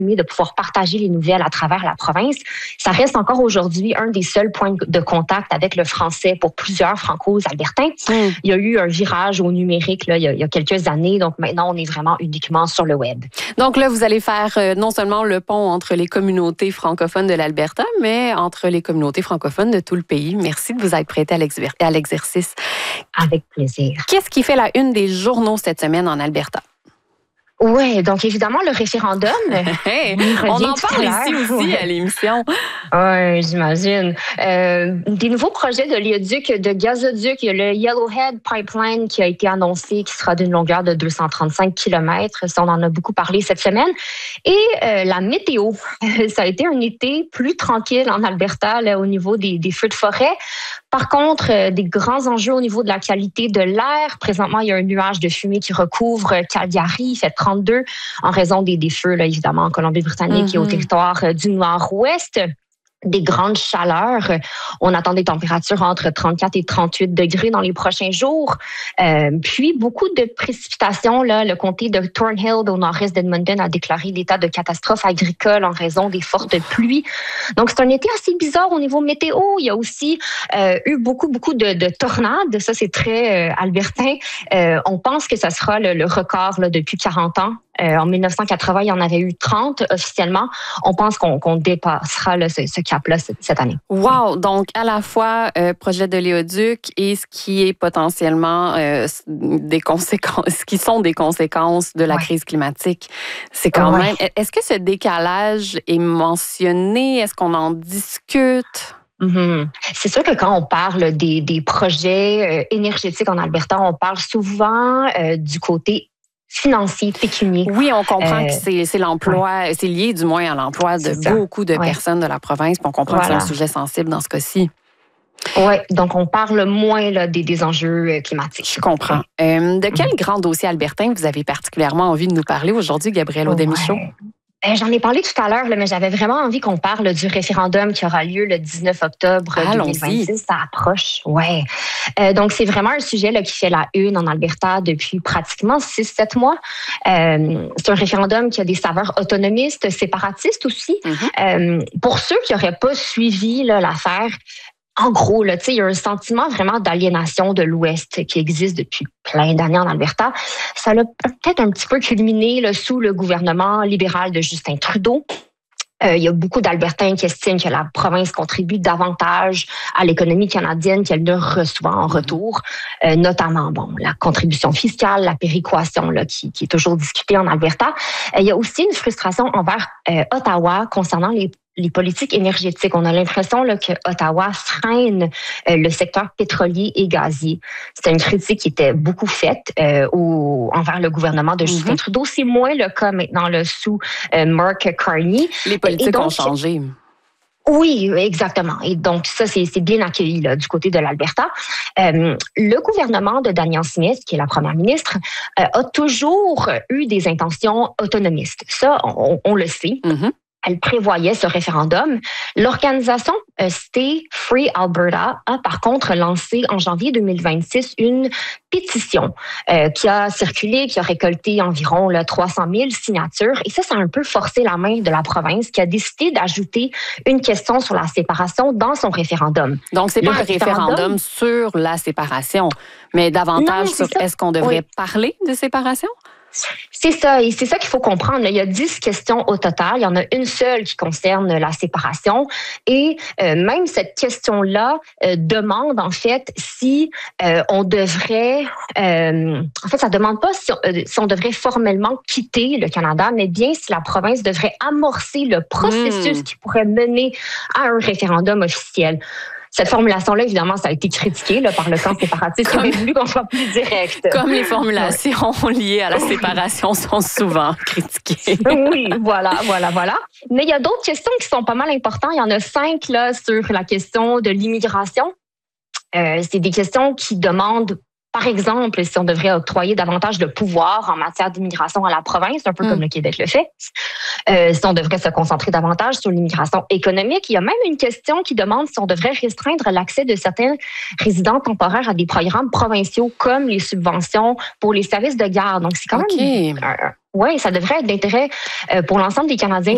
de pouvoir partager les nouvelles à travers la province. Ça reste encore aujourd'hui un des seuls points de contact avec le français pour plusieurs Franco-Albertains. Il y a eu un virage au numérique là, il y a quelques années, donc maintenant on est vraiment uniquement sur le web. Donc là, vous allez faire non seulement le pont entre les communautés francophones de l'Alberta, mais entre les communautés francophones de tout le pays. Merci de vous être prêté à l'exercice. Avec plaisir. Qu'est-ce qui fait la une des journaux cette semaine en Alberta? Oui, donc évidemment, le référendum. Hey, on en parle ici aussi à l'émission. Oui, j'imagine. Des nouveaux projets de l'éoduc, de gazoduc, il y a le Yellowhead Pipeline qui a été annoncé, qui sera d'une longueur de 235 km. Ça, on en a beaucoup parlé cette semaine. Et la météo. Ça a été un été plus tranquille en Alberta là, au niveau des feux de forêt. Par contre, des grands enjeux au niveau de la qualité de l'air. Présentement, il y a un nuage de fumée qui recouvre Calgary. Il fait 32 en raison des feux, là, évidemment, en Colombie-Britannique et au territoire du Nord-Ouest. Des grandes chaleurs. On attend des températures entre 34 et 38 degrés dans les prochains jours. Puis, beaucoup de précipitations. Là, le comté de Thornhill, au nord-est d'Edmonton, a déclaré l'état de catastrophe agricole en raison des fortes pluies. Donc, c'est un été assez bizarre au niveau météo. Il y a aussi eu beaucoup de tornades. Ça, c'est très albertain. On pense que ça sera le record là, depuis 40 ans. En 1980, il y en avait eu 30 officiellement. On pense qu'on dépassera là, ce cap-là cette année. Wow! Donc, à la fois projet de l'éoduc et ce qui est potentiellement des conséquences, qui sont des conséquences de la crise climatique. C'est quand même... Est-ce que ce décalage est mentionné? Est-ce qu'on en discute? C'est sûr que quand on parle des projets énergétiques en Alberta, on parle souvent du côté financier, pécunier. Oui, on comprend que c'est l'emploi, c'est lié du moins à l'emploi de beaucoup de personnes de la province, puis on comprend que c'est un sujet sensible dans ce cas-ci. Oui, donc on parle moins là, des enjeux climatiques. Je comprends. De quel grand dossier albertain vous avez particulièrement envie de nous parler aujourd'hui, Gabrielle Audemichaud? J'en ai parlé tout à l'heure, mais j'avais vraiment envie qu'on parle du référendum qui aura lieu le 19 octobre 2026. Ça approche. Ouais. Donc, c'est vraiment un sujet là, qui fait la une en Alberta depuis pratiquement 6-7 mois. C'est un référendum qui a des saveurs autonomistes, séparatistes aussi. Pour ceux qui n'auraient pas suivi là, l'affaire, en gros, là, il y a un sentiment vraiment d'aliénation de l'Ouest qui existe depuis plein d'années en Alberta. Ça a peut-être un petit peu culminé là, sous le gouvernement libéral de Justin Trudeau. Il y a beaucoup d'Albertains qui estiment que la province contribue davantage à l'économie canadienne qu'elle ne reçoit en retour, notamment la contribution fiscale, la péréquation là, qui est toujours discutée en Alberta. Il y a aussi une frustration envers Ottawa concernant les politiques énergétiques. On a l'impression là, que Ottawa freine le secteur pétrolier et gazier. C'est une critique qui était beaucoup faite envers le gouvernement de Justin Trudeau. C'est moins le cas maintenant là, sous Mark Carney. Les politiques ont changé. Oui, exactement. Et donc, ça, c'est bien accueilli là, du côté de l'Alberta. Le gouvernement de Danielle Smith, qui est la première ministre, a toujours eu des intentions autonomistes. Ça, on le sait. Elle prévoyait ce référendum. L'organisation Stay Free Alberta a par contre lancé en janvier 2026 une pétition qui a circulé, qui a récolté environ 300 000 signatures. Et ça a un peu forcé la main de la province qui a décidé d'ajouter une question sur la séparation dans son référendum. Donc, c'est pas un référendum sur la séparation, mais davantage sur est-ce qu'on devrait parler de séparation? C'est ça, et c'est ça qu'il faut comprendre. Il y a 10 questions au total. Il y en a une seule qui concerne la séparation. Et même cette question-là demande, en fait, si on devrait... en fait, ça ne demande pas si on devrait formellement quitter le Canada, mais bien si la province devrait amorcer le processus qui pourrait mener à un référendum officiel. Cette formulation-là, évidemment, ça a été critiqué là, par le camp séparatiste qui avait voulu qu'on soit plus direct. Comme les formulations liées à la séparation sont souvent critiquées. Oui, voilà. Mais il y a d'autres questions qui sont pas mal importantes. Il y en a 5 là, sur la question de l'immigration. C'est des questions qui demandent, par exemple, si on devrait octroyer davantage de pouvoir en matière d'immigration à la province, un peu comme le Québec le fait. Si on devrait se concentrer davantage sur l'immigration économique. Il y a même une question qui demande si on devrait restreindre l'accès de certains résidents temporaires à des programmes provinciaux comme les subventions pour les services de garde. Donc, c'est quand même... Oui, ça devrait être d'intérêt pour l'ensemble des Canadiens